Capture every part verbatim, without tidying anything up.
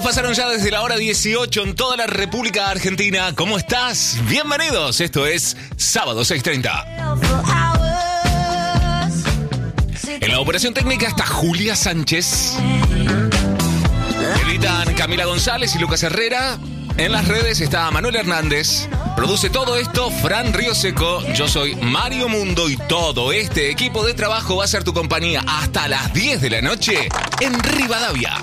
Pasaron ya desde la hora dieciocho en toda la República Argentina. ¿Cómo estás? Bienvenidos. Esto es Sábado seis treinta. En la operación técnica está Julia Sánchez. Editan Camila González y Lucas Herrera. En las redes está Manuel Hernández. Produce todo esto Fran Río Seco. Yo soy Mario Mundo y todo este equipo de trabajo va a ser tu compañía hasta las diez de la noche en Rivadavia.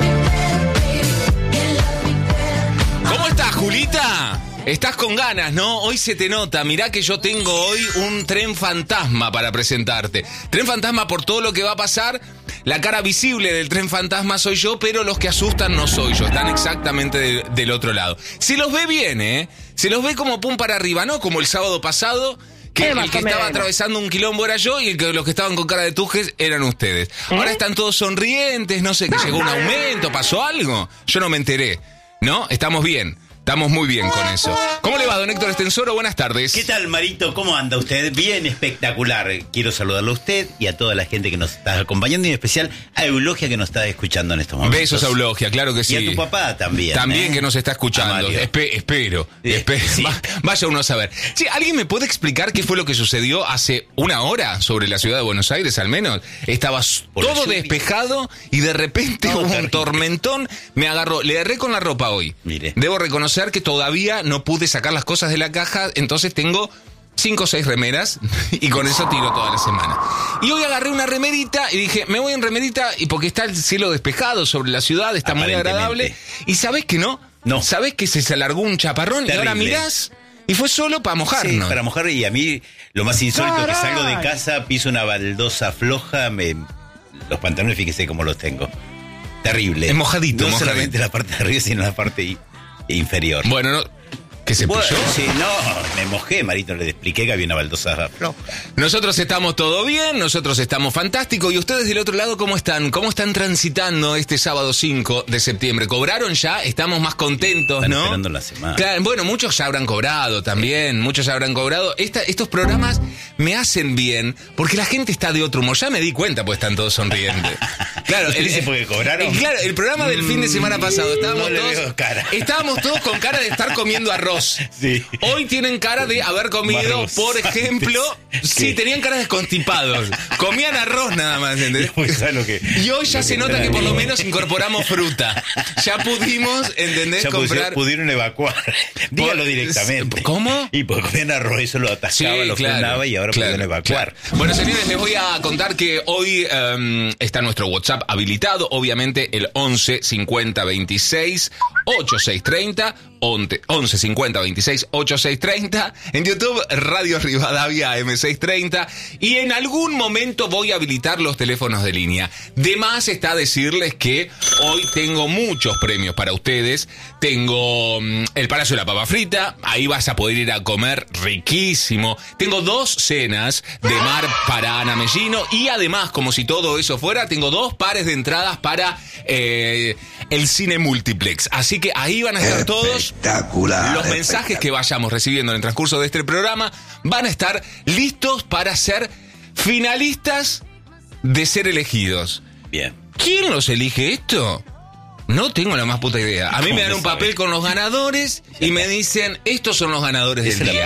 ¿Cómo estás, Julita? Estás con ganas, ¿no? Hoy se te nota. Mirá que yo tengo hoy un tren fantasma para presentarte. Tren fantasma por todo lo que va a pasar. La cara visible del tren fantasma soy yo, pero los que asustan no soy yo. Están exactamente de, del otro lado. Se los ve bien, ¿eh? Se los ve como pum para arriba, ¿no? Como el sábado pasado, que el que estaba atravesando un quilombo era yo y el que, los que estaban con cara de tujes eran ustedes. ¿Eh? Ahora están todos sonrientes, no sé, que llegó un aumento, pasó algo. Yo no me enteré. ¿No? Estamos bien. Estamos muy bien con eso. ¿Cómo le va, don Héctor Estensoro? Buenas tardes. ¿Qué tal, Marito? ¿Cómo anda usted? Bien, espectacular. Quiero saludarlo a usted y a toda la gente que nos está acompañando, y en especial a Eulogia, que nos está escuchando en estos momentos. Besos a Eulogia, claro que sí. Y a tu papá también. También, ¿eh? que nos está escuchando. Espe- espero. Sí, espero. Sí. Va, vaya uno a saber. Sí, ¿alguien me puede explicar qué fue lo que sucedió hace una hora sobre la ciudad de Buenos Aires, al menos? Estaba Por todo despejado y de repente no, hubo terrible. un tormentón. Me agarró. Le erré con la ropa hoy. Mire. Debo reconocer que todavía no pude sacar las cosas de la caja, entonces tengo cinco o seis remeras y con eso tiro toda la semana. Y hoy agarré una remerita y dije, me voy en remerita, y porque está el cielo despejado sobre la ciudad, está muy agradable. Y ¿sabés que no? No. ¿Sabés que se alargó un chaparrón? Terrible. Y ahora mirás y fue solo para mojarnos. Sí, para mojar. Y a mí lo más insólito es que salgo de casa, piso una baldosa floja, me, los pantalones, fíjese cómo los tengo. Terrible. Es mojadito. No mojadito. solamente la parte de arriba, sino la parte inferior. Bueno, no... ¿Que se bueno, pilló? Sí, no, me mojé, Marito, le expliqué que había una baldosa floja. Nosotros estamos todo bien, nosotros estamos fantásticos. ¿Y ustedes del otro lado cómo están? ¿Cómo están transitando este sábado cinco de septiembre? ¿Cobraron ya? Estamos más contentos, están ¿no? esperando la semana. Claro, bueno, muchos ya habrán cobrado también, sí. muchos ya habrán cobrado. Esta, estos programas me hacen bien porque la gente está de otro humor. Ya me di cuenta, pues están todos sonrientes. Claro, el, dice porque cobraron. El, claro, el programa del fin de semana pasado, estábamos, no todos, cara. estábamos todos con cara de estar comiendo arroz. Sí. Hoy tienen cara de haber comido, Barros por ejemplo, antes. sí, tenían cara de constipados. Comían arroz nada más, ¿entendés? Lo que, y hoy ya se nota que por lo menos incorporamos fruta. Ya pudimos, ¿entendés? Ya comprar. Pudieron evacuar. Dígalo directamente. ¿Cómo? Y porque comían arroz, eso lo atascaba, sí, lo claro, frenaba y ahora claro, pudieron evacuar. Claro. Bueno, señores, les voy a contar que hoy um, está nuestro WhatsApp habilitado. Obviamente el once cincuenta veintiséis ochenta y seis treinta. once cincuenta veintiséis ochenta y seis treinta. En YouTube, Radio Rivadavia M seiscientos treinta. Y en algún momento voy a habilitar los teléfonos de línea. De más está decirles que hoy tengo muchos premios para ustedes. Tengo um, el Palacio de la Papa Frita. Ahí vas a poder ir a comer riquísimo. Tengo dos cenas de mar para Ana Mellino. Y además, como si todo eso fuera, tengo dos pares de entradas para eh, el cine multiplex. Así que ahí van a estar todos. Espectacular. Los mensajes que vayamos recibiendo en el transcurso de este programa van a estar listos para ser finalistas de ser elegidos. Bien. ¿Quién los elige esto? No tengo la más puta idea. A mí me dan un papel con los ganadores y me dicen, estos son los ganadores del día.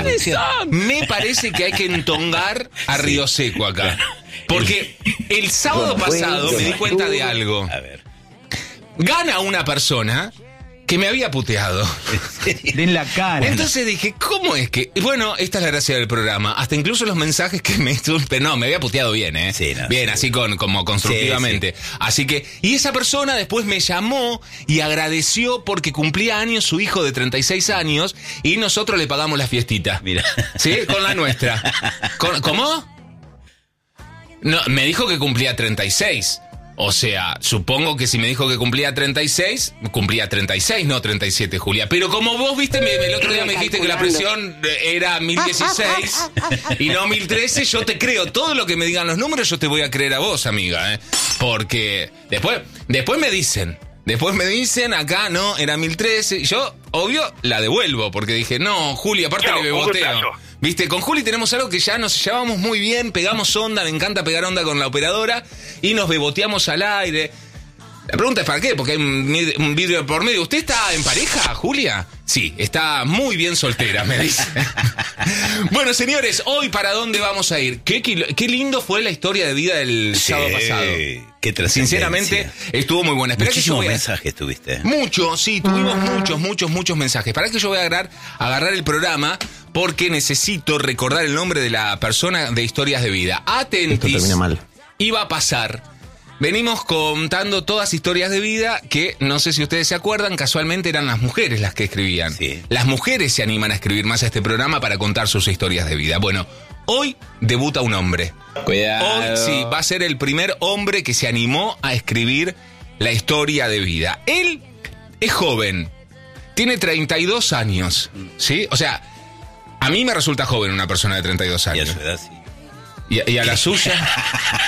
Me parece que hay que entongar a Río Seco acá. Porque el sábado pasado me di cuenta de algo. A ver. Gana una persona que me había puteado. En la cara. Entonces dije, ¿cómo es que...? Bueno, esta es la gracia del programa. Hasta incluso los mensajes que me... Pero no, me había puteado bien, ¿eh? Sí, no, bien, sí. así con, como constructivamente. Sí, sí. Así que... Y esa persona después me llamó y agradeció porque cumplía años su hijo de treinta y seis años y nosotros le pagamos la fiestita. Mira. ¿Sí? Con la nuestra. Con, ¿Cómo? No, me dijo que cumplía treinta y seis. O sea, supongo que si me dijo que cumplía treinta y seis, cumplía treinta y seis, no treinta y siete, Julia. Pero como vos viste, me, el otro día me dijiste que la presión era mil dieciséis y no mil trece, yo te creo. Todo lo que me digan los números, yo te voy a creer a vos, amiga, ¿eh? Porque después, después me dicen, después me dicen, acá no, era mil trece. Y yo, obvio, la devuelvo, porque dije, no, Julia, aparte Chau, le beboteo. Viste, con Juli tenemos algo que ya nos llevamos muy bien, pegamos onda, me encanta pegar onda con la operadora y nos beboteamos al aire. La pregunta es ¿para qué? Porque hay un, un vidrio por medio. ¿Usted está en pareja, Julia? Sí, está muy bien soltera, me dice. Bueno, señores, hoy ¿para dónde vamos a ir? Qué, qué lindo fue la historia de vida del Sí, sábado pasado. qué trascendencia. Sinceramente, estuvo muy buena. Espera que yo Muchísimos voy a- mensajes tuviste. Muchos, sí, tuvimos muchos, muchos, muchos mensajes. Para que yo voy a agarrar, agarrar el programa porque necesito recordar el nombre de la persona de historias de vida. Atentis. Esto termina mal. Iba a pasar. Venimos contando todas historias de vida que, no sé si ustedes se acuerdan, casualmente eran las mujeres las que escribían. Sí. Las mujeres se animan a escribir más a este programa para contar sus historias de vida. Bueno, hoy debuta un hombre. Cuidado. Hoy sí, va a ser el primer hombre que se animó a escribir la historia de vida. Él es joven, tiene treinta y dos años, ¿sí? O sea, a mí me resulta joven una persona de treinta y dos Y a años. su edad, sí. ¿Y, y a la suya?